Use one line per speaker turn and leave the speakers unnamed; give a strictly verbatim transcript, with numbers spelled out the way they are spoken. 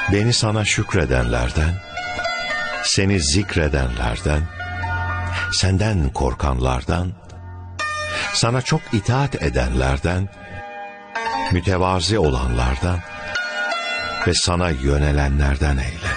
Beni sana şükredenlerden, seni zikredenlerden, senden korkanlardan, sana çok itaat edenlerden, mütevazi olanlardan ve sana yönelenlerden eyle.